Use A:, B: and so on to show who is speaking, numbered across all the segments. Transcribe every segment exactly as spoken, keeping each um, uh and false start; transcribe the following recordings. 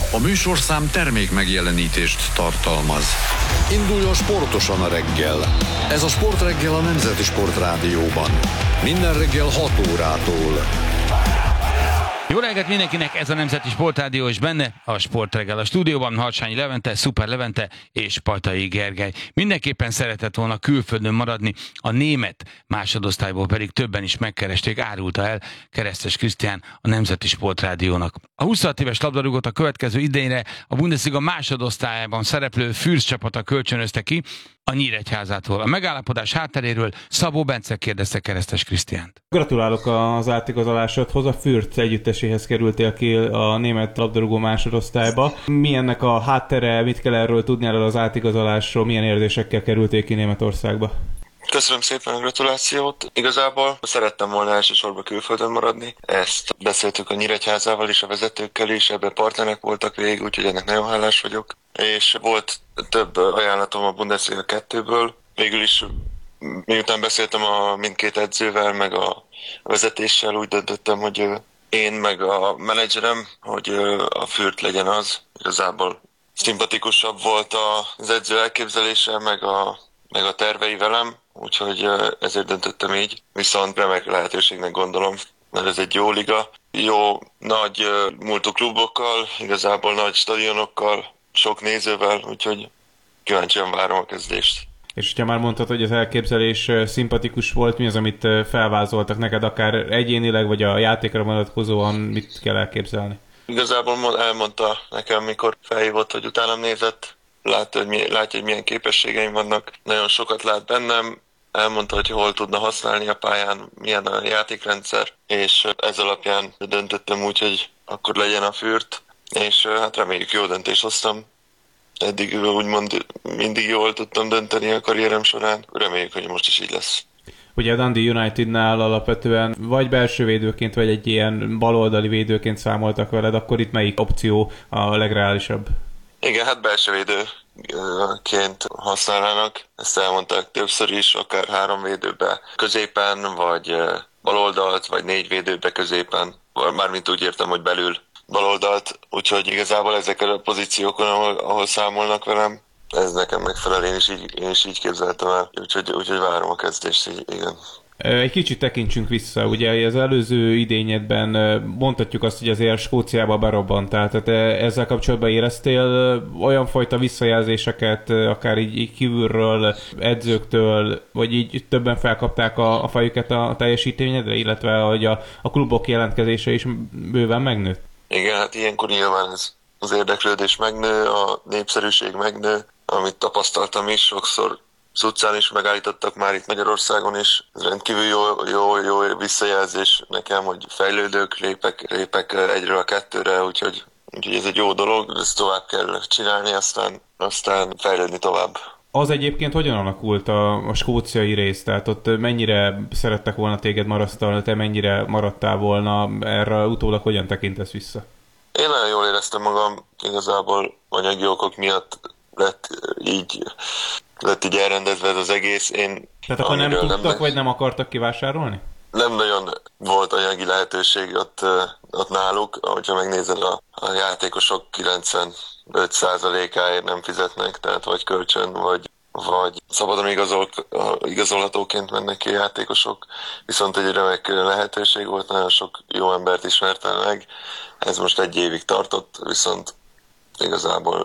A: A műsorszám termék megjelenítést tartalmaz. Induljon sportosan a reggel. Ez a Sportreggel a Nemzeti Sportrádióban. Minden reggel hat órától.
B: Jó reggelt mindenkinek, ez a Nemzeti Sportrádió, és benne a Sportreggel. A stúdióban Harsányi Levente, Szuper Levente és Pajtai Gergely. Mindenképpen szeretett volna külföldön maradni, a német másodosztályból pedig többen is megkeresték, árulta el Keresztes Krisztián a Nemzeti Sportrádiónak. A huszonhat éves labdarúgót a következő idényre a Bundesliga másodosztályában szereplő Fürth csapata kölcsönözte ki a Nyíregyházától. A megállapodás hátteréről Szabó Bence kérdezte Keresztes Krisztiánt.
C: Gratulálok az átigazolásodhoz, a Fürth együtteséhez kerültél ki a német labdarúgó másodosztályba. Mi ennek a háttere, mit kell erről tudni erről az átigazolásról, milyen érzésekkel kerültél ki Németországba?
D: Köszönöm szépen a gratulációt. Igazából szerettem volna elsősorban külföldön maradni. Ezt beszéltük a Nyíregyházával is, a vezetőkkel is, ebben partnerek voltak végig, úgyhogy ennek nagyon hálás vagyok. És volt több ajánlatom a Bundesliga kettőből. Végül is, miután beszéltem a mindkét edzővel, meg a vezetéssel, úgy döntöttem, hogy én meg a menedzserem, hogy a Fürth legyen az. Igazából szimpatikusabb volt az edző elképzelése, meg a, meg a tervei velem, úgyhogy ezért döntöttem így. Viszont remek lehetőségnek gondolom, mert ez egy jó liga, jó nagy múltú klubokkal, igazából nagy stadionokkal, sok nézővel, úgyhogy kíváncsian várom a kezdést.
C: És ha már mondtad, hogy az elképzelés szimpatikus volt, mi az, amit felvázoltak neked, akár egyénileg, vagy a játékra vonatkozóan, mit kell elképzelni?
D: Igazából elmondta nekem, mikor felhívott, hogy utánam nézett, látja, hogy, mi, látja, hogy milyen képességeim vannak, nagyon sokat lát bennem, elmondta, hogy hol tudna használni a pályán, milyen a játékrendszer, és ez alapján döntöttem úgy, hogy akkor legyen a Fürth, és hát reméljük jó döntést hoztam. Eddig úgymond mindig jól tudtam dönteni a karrierem során, reméljük, hogy most is így lesz.
C: Ugye a Dundee Unitednál alapvetően vagy belső védőként, vagy egy ilyen baloldali védőként számoltak veled, akkor itt melyik opció a legreálisabb?
D: Igen, hát belső védőként használnának, ezt elmondták többször is, akár három védőbe középen, vagy baloldalt, vagy négy védőbe középen, mármint úgy értem, hogy belül baloldalt, úgyhogy igazából ezeken a pozíciókon, ahol, ahol számolnak velem, ez nekem megfelel, én is így, én is így képzeltem el, úgyhogy, úgyhogy várom a kezdést, így, igen.
C: Egy kicsit tekintsünk vissza, ugye az előző idényedben mondhatjuk azt, hogy azért Skóciába berobbantál, tehát ezzel kapcsolatban éreztél olyan fajta visszajelzéseket, akár így, így kívülről, edzőktől, vagy így többen felkapták a, a fejüket a teljesítményedre, illetve hogy a, a klubok jelentkezése is bőven megnőtt?
D: Igen, hát ilyenkor nyilván ez az érdeklődés megnő, a népszerűség megnő, amit tapasztaltam is, sokszor az utcán is megállítottak már itt Magyarországon is. Ez rendkívül jó, jó, jó visszajelzés nekem, hogy fejlődök, lépek, lépek egyről a kettőre, úgyhogy, úgyhogy ez egy jó dolog, ezt tovább kell csinálni, aztán, aztán fejlődni tovább.
C: Az egyébként hogyan alakult a, a skóciai rész? Tehát ott mennyire szerettek volna téged marasztalni, te mennyire maradtál volna, erre utólag hogyan tekintesz vissza?
D: Én nagyon jól éreztem magam, igazából anyagi okok miatt lett így, lett így elrendezve ez az egész. Én,
C: Tehát akkor nem tudtak, nem, vagy nem akartak kivásárolni?
D: Nem nagyon volt anyagi lehetőség ott, ott náluk, ahogyha megnézed a, a játékosok kilencvenöt százalékáért nem fizetnek, tehát vagy kölcsön, vagy, vagy szabadon igazol, igazolhatóként mennek ki a játékosok, viszont egy remek lehetőség volt, nagyon sok jó embert ismertem meg, ez most egy évig tartott, viszont igazából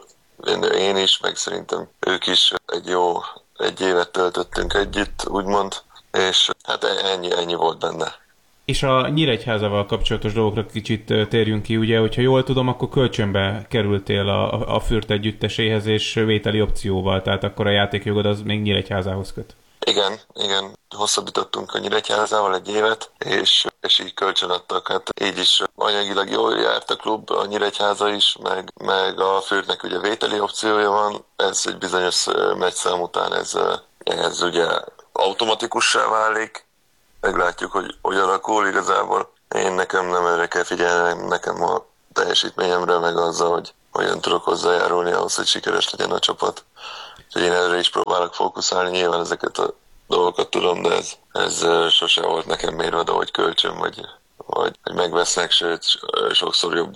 D: én is, meg szerintem ők is egy jó egy évet töltöttünk együtt, úgymond, és hát ennyi, ennyi volt benne.
C: És a Nyíregyházával kapcsolatos dolgokra kicsit térjünk ki, ugye, hogyha jól tudom, akkor kölcsönbe kerültél a, a Fürth együtteséhez, és vételi opcióval, tehát akkor a játékjogod az még Nyíregyházához köt.
D: Igen, igen, hosszabbítottunk a Nyíregyházával egy évet, és, és így kölcsönadtak. Hát így is anyagilag jól járt a klub, a Nyíregyháza is, meg, meg a Fürthnek ugye vételi opciója van, ez egy bizonyos meccszám után ez, ez ugye automatikussá válik, meglátjuk, hogy hogy alakul igazából. Én nekem nem erre kell figyelni, nekem a teljesítményemre, meg azzal, hogy hogyan tudok hozzájárulni ahhoz, hogy sikeres legyen a csapat. Úgyhogy én erre is próbálok fókuszálni, nyilván ezeket a dolgokat tudom, de ez, ez sose volt nekem mérve, hogy kölcsön, vagy, vagy megvesznek, sőt, sokszor jobb a,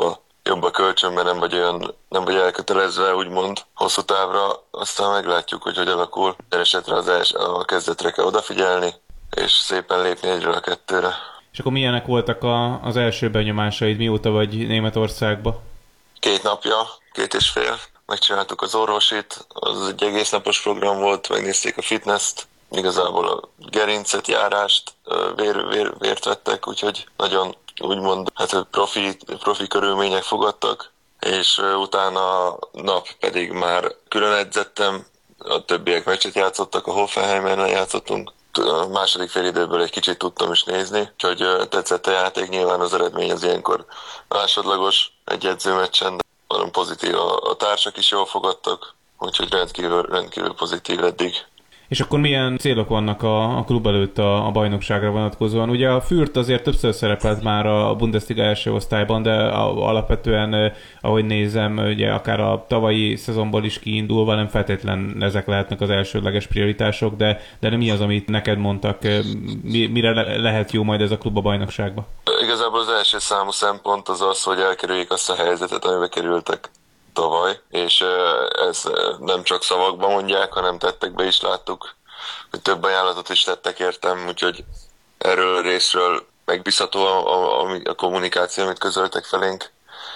D: jobb a kölcsön, mert nem vagy olyan, nem vagy elkötelezve, úgymond hosszú távra, aztán meglátjuk, hogy hogy alakul. Esetre az els, a kezdetre kell odafigyelni, és szépen lépni egyről a kettőre.
C: És akkor milyenek voltak a, az első benyomásaid, mióta vagy Németországba?
D: Két napja, két és fél. Megcsináltuk az orvosit, az egy egész napos program volt, megnézték a fitness-t, igazából a gerincet, járást, vér, vér, vért vettek, úgyhogy nagyon úgymond hát profi, profi körülmények fogadtak, és utána nap pedig már külön edzettem, a többiek meccset játszottak, a Hoffenheimen játszottunk. A második félidőből egy kicsit tudtam is nézni, úgyhogy tetszett a játék, nyilván az eredmény az ilyenkor másodlagos egy edzőmeccsen, de nagyon pozitív, a társak is jól fogadtak, úgyhogy rendkívül, rendkívül pozitív eddig.
C: És akkor milyen célok vannak a, a klub előtt a, a bajnokságra vonatkozóan? Ugye a Fürth azért többször szerepelt már a Bundesliga első osztályban, de a, alapvetően, ahogy nézem, ugye akár a tavalyi szezonból is kiindulva, nem feltétlen ezek lehetnek az elsődleges prioritások, de, de mi az, amit neked mondtak, mi, mire le, lehet jó majd ez a klub a bajnokságba?
D: Igazából az első számú szempont az az, hogy elkerüljék azt a helyzetet, amiben kerültek tavaly, és ez nem csak szavakban mondják, hanem tettekbe is láttuk, hogy több ajánlatot is tettek értem, úgyhogy erről részről megbízható a, a, a kommunikáció, amit közöltek felénk,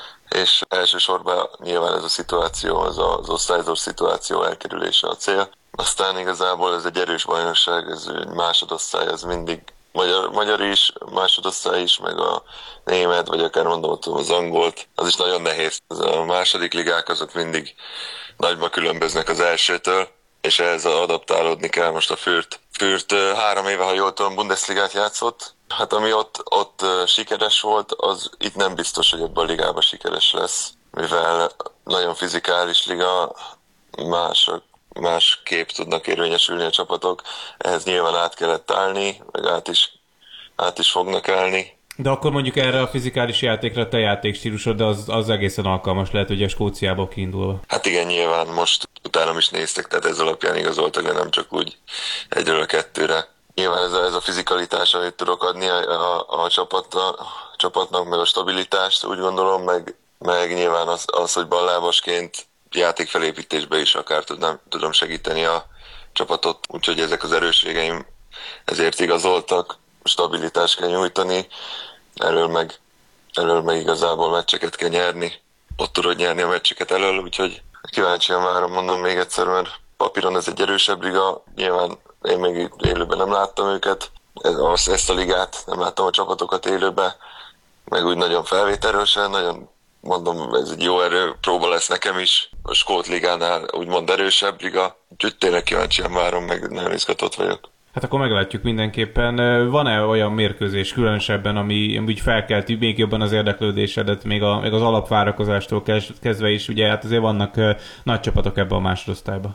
D: és elsősorban nyilván ez a szituáció, az az osztályzós szituáció elkerülése a cél. Aztán igazából ez egy erős bajnokság, ez egy másodosztály, ez mindig Magyar, magyar is, másodosztály is, meg a német, vagy akár mondom az angolt, az is nagyon nehéz. Az a második ligák azok mindig nagyban különböznek az elsőtől, és ehhez adaptálódni kell. Most a Fürth. Fürth három éve, ha jól tudom, Bundesligát játszott. Hát ami ott, ott sikeres volt, az itt nem biztos, hogy ebben a ligában sikeres lesz, mivel nagyon fizikális liga, mások. más kép tudnak érvényesülni a csapatok. Ehhez nyilván át kellett állni, meg át is, át is fognak állni.
C: De akkor mondjuk erre a fizikális játékra te játékstílusod, de az, az egészen alkalmas lehet, ugye Skóciából kiindulva.
D: Hát igen, nyilván most utánam is néztek, tehát ez alapján igazoltak, de nem csak úgy egyről a kettőre. Nyilván ez a, ez a fizikalitás, amit tudok adni a, a, a, csapat, a, a csapatnak, meg a stabilitást, úgy gondolom, meg, meg nyilván az, az, hogy ballábasként játékfelépítésbe is akár tudnám, tudom segíteni a csapatot, úgyhogy ezek az erősségeim ezért igazoltak, stabilitást kell nyújtani, erről meg, erről meg igazából meccseket kell nyerni, ott tudod nyerni a meccseket elől, úgyhogy kíváncsian várom, mondom még egyszer, mert papíron ez egy erősebb liga, nyilván én még élőben nem láttam őket, ezt a ligát, nem láttam a csapatokat élőben, meg úgy nagyon felvételről sem, nagyon mondom, ez egy jó erő, próba lesz nekem is. A Skót ligánál úgymond erősebb liga, úgyhogy tényleg kíváncsian várom, meg nagyon izgatott vagyok.
C: Hát akkor meglátjuk mindenképpen. Van-e olyan mérkőzés különösebben, ami úgy felkelti még jobban az érdeklődésedet, még, a, még az alapvárakozástól kezdve is, ugye hát azért vannak nagy csapatok ebben a másodosztályban.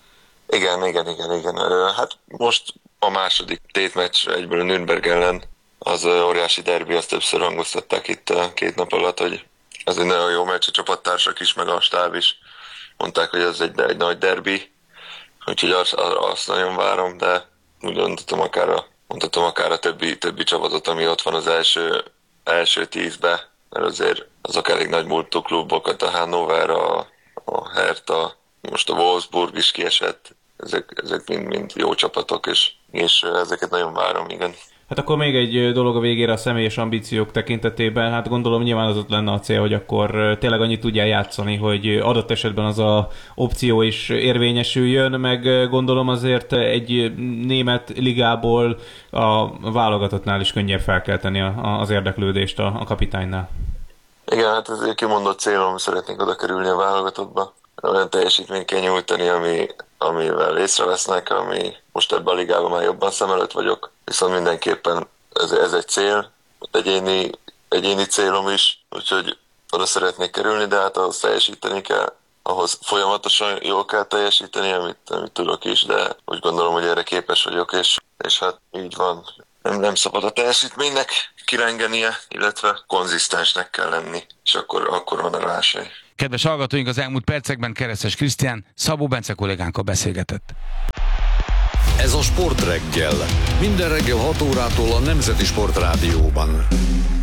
D: Igen, igen, igen, igen. Hát most a második tétmeccs egyből Nürnberg ellen, az óriási derbi, azt többször hangoztatták itt két nap alatt, hogy ez egy nagyon jó meccs, a csapattársak is, meg a stáb is mondták, hogy ez egy, egy nagy derbi, úgyhogy azt, azt nagyon várom, de úgy mondhatom akár a, mondhatom akár a többi, többi csapatot, ami ott van az első, első tízbe, mert azért azok elég nagy múltú klubokat, a Hannover, a, a Hertha, most a Wolfsburg is kiesett, ezek, ezek mind, mind jó csapatok, és, és ezeket nagyon várom, igen.
C: Hát akkor még egy dolog a végére a személyes ambíciók tekintetében. Hát gondolom nyilván az ott lenne a cél, hogy akkor tényleg annyit tudjál játszani, hogy adott esetben az a opció is érvényesüljön, meg gondolom azért egy német ligából a válogatottnál is könnyebb felkelteni az érdeklődést a, a kapitánynál.
D: Igen, hát ez egy kimondott célom, szeretnék oda kerülni a válogatottba. Olyan teljesítményt kell nyújtani, ami, amivel észrevesznek, ami most ebben a ligában már jobban szem előtt vagyok. Viszont mindenképpen ez, ez egy cél, egyéni, egyéni célom is, úgyhogy oda szeretnék kerülni, de hát ahhoz teljesíteni kell, ahhoz folyamatosan jól kell teljesíteni, amit, amit tudok is, de úgy gondolom, hogy erre képes vagyok, és, és hát így van. Nem, nem szabad a teljesítménynek kirengenie, illetve konzisztensnek kell lenni, és akkor, akkor van a rásely.
B: Kedves hallgatóink, az elmúlt percekben Keresztes Krisztián Szabó Bence kollégánkkal beszélgetett.
A: Ez a Sportreggel. Minden reggel hat órától a Nemzeti Sport Rádióban.